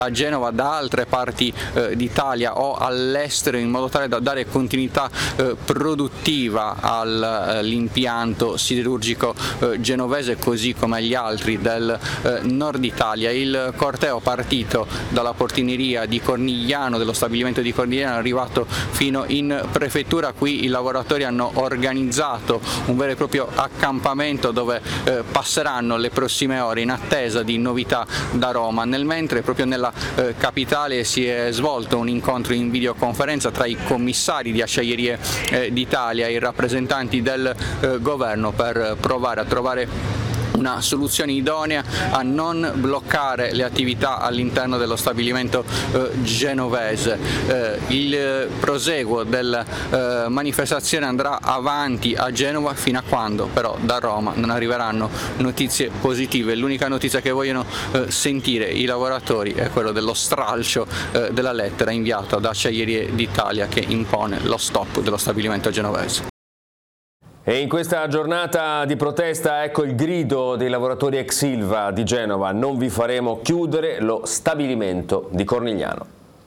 a Genova da altre parti d'Italia o all'estero, in modo tale da dare continuità produttiva all'impianto siderurgico genovese, così come agli altri del nord Italia. Il corteo partito dalla portineria di Cornigliano, dello stabilimento di Cornigliano, è arrivato fino in prefettura. Qui i lavoratori hanno organizzato un vero e proprio accampamento dove passeranno le prossime ore in attesa di novità da Roma. Nel mentre, proprio nella capitale, si è svolto un incontro in videoconferenza tra i commissari di Acciaierie d'Italia e i rappresentanti del governo per provare a trovare una soluzione idonea a non bloccare le attività all'interno dello stabilimento genovese. Il proseguo della manifestazione andrà avanti a Genova fino a quando però da Roma non arriveranno notizie positive. L'unica notizia che vogliono sentire i lavoratori è quello dello stralcio della lettera inviata da Acciaierie d'Italia, che impone lo stop dello stabilimento genovese. E in questa giornata di protesta ecco il grido dei lavoratori ex Ilva di Genova: non vi faremo chiudere lo stabilimento di Cornigliano.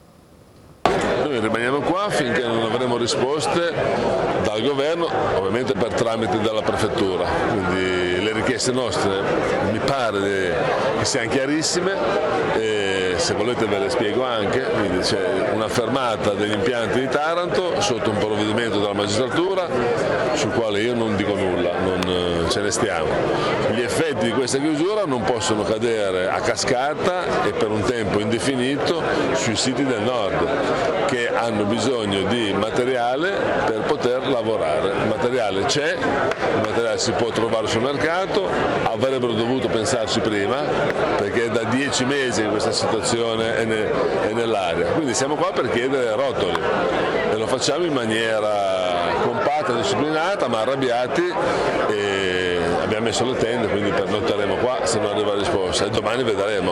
Noi rimaniamo qua finché non avremo risposte dal governo, ovviamente per tramite della prefettura, quindi le richieste nostre mi pare che siano chiarissime. Se volete ve le spiego anche, quindi c'è una fermata degli impianti di Taranto sotto un provvedimento della magistratura sul quale io non dico nulla, non ce ne stiamo. Gli effetti di questa chiusura non possono cadere a cascata e per un tempo indefinito sui siti del nord, che hanno bisogno di materiale per poter lavorare. Il materiale c'è, il materiale si può trovare sul mercato, avrebbero dovuto pensarci prima, perché è da 10 mesi che questa situazione è nell'aria. Quindi siamo qua per chiedere rotoli e lo facciamo in maniera compatta, disciplinata, ma arrabbiati, e abbiamo messo le tende, quindi notteremo qua se non arriva la risposta e domani vedremo.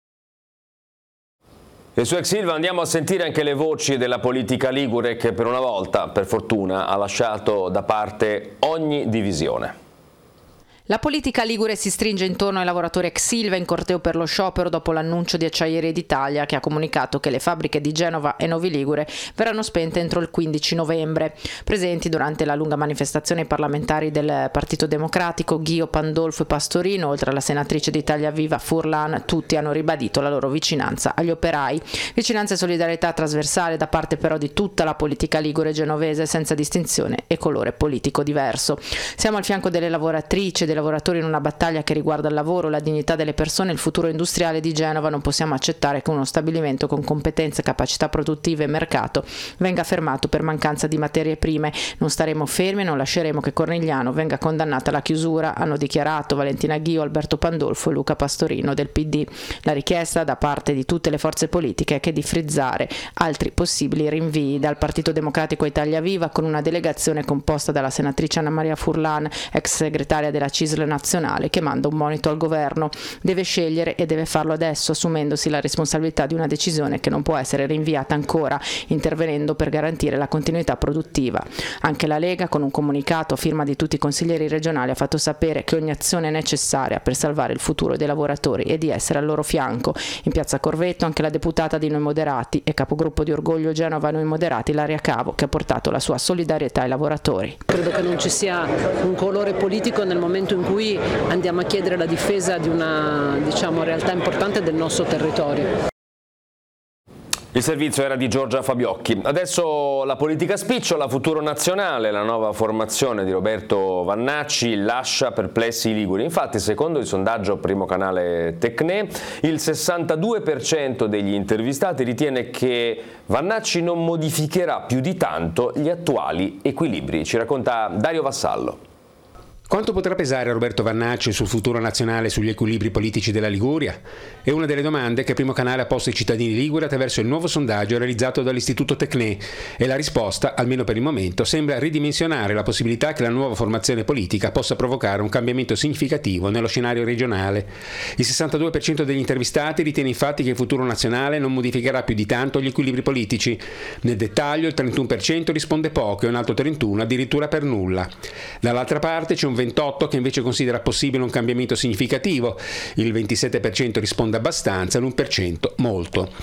E su ex Ilva andiamo a sentire anche le voci della politica ligure, che per una volta, per fortuna, ha lasciato da parte ogni divisione. La politica ligure si stringe intorno ai lavoratori ex Ilva in corteo per lo sciopero dopo l'annuncio di Acciaierie d'Italia, che ha comunicato che le fabbriche di Genova e Novi Ligure verranno spente entro il 15 novembre. Presenti durante la lunga manifestazione i parlamentari del Partito Democratico, Ghio, Pandolfo e Pastorino, oltre alla senatrice di Italia Viva Furlan, tutti hanno ribadito la loro vicinanza agli operai. Vicinanza e solidarietà trasversale da parte però di tutta la politica ligure genovese, senza distinzione e colore politico diverso. Siamo al fianco delle lavoratrici e dei lavoratori in una battaglia che riguarda il lavoro, la dignità delle persone e il futuro industriale di Genova. Non possiamo accettare che uno stabilimento con competenze, capacità produttive e mercato venga fermato per mancanza di materie prime. Non staremo fermi e non lasceremo che Cornigliano venga condannata alla chiusura, hanno dichiarato Valentina Ghio, Alberto Pandolfo e Luca Pastorino del PD. La richiesta da parte di tutte le forze politiche è che di frizzare altri possibili rinvii. Dal Partito Democratico Italia Viva, con una delegazione composta dalla senatrice Anna Maria Furlan, ex segretaria della CISL nazionale, che manda un monito al governo. Deve scegliere e deve farlo adesso, assumendosi la responsabilità di una decisione che non può essere rinviata ancora, intervenendo per garantire la continuità produttiva. Anche la Lega, con un comunicato a firma di tutti i consiglieri regionali, ha fatto sapere che ogni azione è necessaria per salvare il futuro dei lavoratori e di essere al loro fianco. In piazza Corvetto anche la deputata di Noi Moderati e capogruppo di Orgoglio Genova Noi Moderati, Ilaria Cavo, che ha portato la sua solidarietà ai lavoratori. Credo che non ci sia un colore politico nel momento in cui andiamo a chiedere la difesa di una, realtà importante del nostro territorio. Il servizio era di Giorgia Fabiocchi. Adesso la politica spicciola, Futuro Nazionale, la nuova formazione di Roberto Vannacci lascia perplessi i liguri. Infatti, secondo il sondaggio Primo Canale Tecne, il 62% degli intervistati ritiene che Vannacci non modificherà più di tanto gli attuali equilibri. Ci racconta Dario Vassallo. Quanto potrà pesare Roberto Vannacci sul futuro nazionale e sugli equilibri politici della Liguria? È una delle domande che Primo Canale ha posto ai cittadini liguri attraverso il nuovo sondaggio realizzato dall'Istituto Tecne, e la risposta, almeno per il momento, sembra ridimensionare la possibilità che la nuova formazione politica possa provocare un cambiamento significativo nello scenario regionale. Il 62% degli intervistati ritiene infatti che il Futuro Nazionale non modificherà più di tanto gli equilibri politici. Nel dettaglio il 31% risponde poco e un altro 31% addirittura per nulla. Dall'altra parte c'è un 28% che invece considera possibile un cambiamento significativo, il 27% risponde abbastanza, l'1% molto.